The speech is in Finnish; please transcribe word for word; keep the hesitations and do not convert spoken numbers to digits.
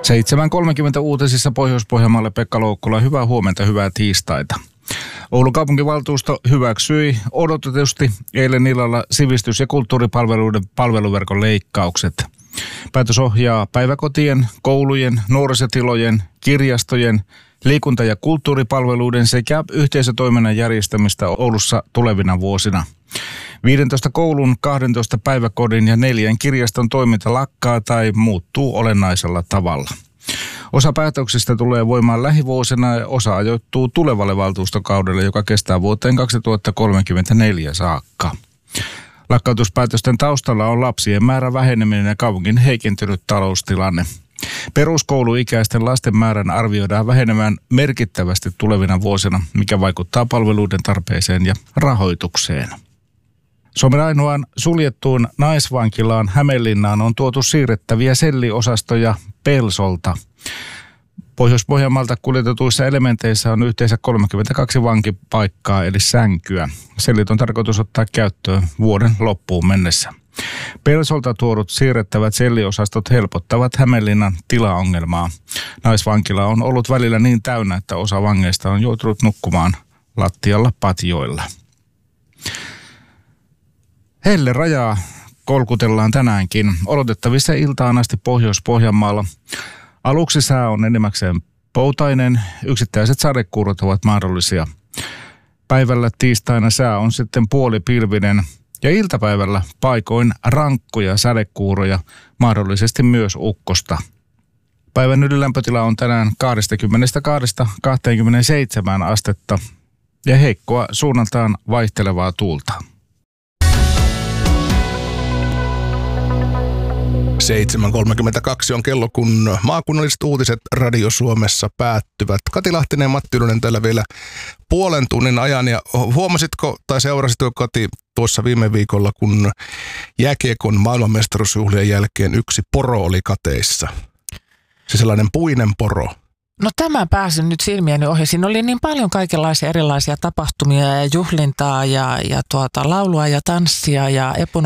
seitsemän kolmekymmentä uutisissa Pohjois-Pohjanmaalle Pekka Loukkula. Hyvää huomenta, hyvää tiistaita. Oulun kaupunkivaltuusto hyväksyi odotetusti eilen illalla sivistys- ja kulttuuripalveluiden palveluverkon leikkaukset. Päätös ohjaa päiväkotien, koulujen, nuorisotilojen, kirjastojen, liikunta- ja kulttuuripalveluiden sekä yhteisötoiminnan järjestämistä Oulussa tulevina vuosina. viidentoista koulun, kahdentoista päiväkodin ja neljän kirjaston toiminta lakkaa tai muuttuu olennaisella tavalla. Osa päätöksistä tulee voimaan lähivuosina ja osa ajoittuu tulevalle valtuustokaudelle, joka kestää vuoteen kaksituhattakolmekymmentäneljä saakka. Lakkautuspäätösten taustalla on lapsien määrän väheneminen ja kaupungin heikentynyt taloustilanne. Peruskouluikäisten lasten määrän arvioidaan vähenemään merkittävästi tulevina vuosina, mikä vaikuttaa palveluiden tarpeeseen ja rahoitukseen. Suomen ainoaan suljettuun naisvankilaan Hämeenlinnaan on tuotu siirrettäviä selliosastoja Pelsolta. Pohjois-Pohjanmaalta kuljetetuissa elementeissä on yhteensä kolmekymmentäkaksi vankipaikkaa eli sänkyä. Sellit on tarkoitus ottaa käyttöön vuoden loppuun mennessä. Pelsolta tuodut siirrettävät selliosastot helpottavat Hämeenlinnan tilaongelmaa. Naisvankila on ollut välillä niin täynnä, että osa vangeista on joutunut nukkumaan lattialla patjoilla. Helle rajaa kolkutellaan tänäänkin. Odotettavissa iltaan asti Pohjois-Pohjanmaalla. Aluksi sää on enimmäkseen poutainen, yksittäiset sadekuurot ovat mahdollisia. Päivällä tiistaina sää on sitten puolipilvinen ja iltapäivällä paikoin rankkoja sadekuuroja, mahdollisesti myös ukkosta. Päivän ylilämpötila on tänään kaksikymmentäkaksi kaksikymmentäseitsemän astetta ja heikkoa suunnaltaan vaihtelevaa tuulta. seitsemän kolmekymmentäkaksi on kello, kun maakunnalliset uutiset Radio Suomessa päättyvät. Kati Lahtinen ja Matti Ylönen täällä vielä puolen tunnin ajan. Ja huomasitko tai seurasitko, Kati, tuossa viime viikolla, kun jääkiekon maailmanmestaruusjuhlien jälkeen yksi poro oli kateissa? Se sellainen puinen poro. No tämä pääsi nyt silmieni ohi. Siinä oli niin paljon kaikenlaisia erilaisia tapahtumia ja juhlintaa ja, ja tuota, laulua ja tanssia ja Epun